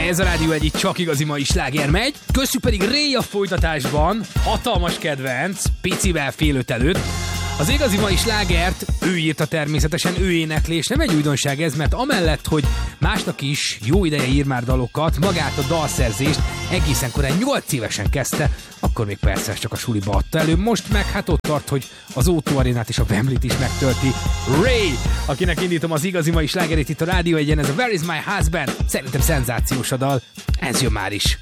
Ez a Rádió Egy, csak igazi mai sláger megy. Köszönjük pedig Ray a folytatásban, hatalmas kedvenc, picivel fél öt előtt. Az igazi mai slágert ő írta természetesen, ő énekli, és nem egy újdonság ez, mert amellett, hogy másnak is jó ideje ír már dalokat, magát a dalszerzést egészen korán 8 évesen kezdte, akkor még persze csak a suliba adta elő, most meg hát ott tart, hogy az O2 Arénát és a Wembleyt is megtölti. Ray, akinek indítom az igazi mai slágerét itt a Rádió Egyen, ez a Where is my husband? Szerintem szenzációs a dal, ez jön már is.